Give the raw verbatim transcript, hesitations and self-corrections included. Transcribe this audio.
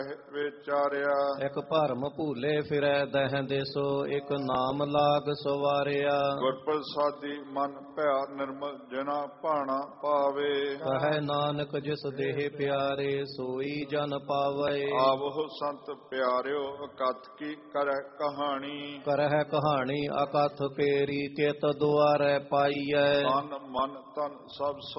ਵਿਚਾਰਿਆ। ਇਕ ਭਰਮ ਭੂਲੇ ਫਿਰੈ ਦਹਿ ਦੇਸੋ, ਇਕ ਨਾਮ ਲਾਗ ਸਵਾਰਿਆ। ਗੁਰ ਪ੍ਰਸਾਦੀ ਮਨ ਭਇਆ ਨਿਰਮਲ, ਜਿਨਾ ਭਾਣਾ ਪਾਵੇ। ਕਹੈ ਨਾਨਕ ਜਿਸ ਦੇਹ ਪਿਆਰੇ, ਸੋਈ ਜਨ ਪਾਵੈ। ਆਵਹੁ ਸੰਤ ਪਿਆਰਿਓ, ਅਕਥ ਕੀ ਕਰੈ ਕਹਾਣੀ। ਕਰਹਿ ਕਹਾਣੀ ਅਕਥ ਕੇਰੀ, ਚਿਤ ਦੁਆਰੈ ਪਾਈਐ। ਤਨ ਮਨ ਤਨ ਸਭ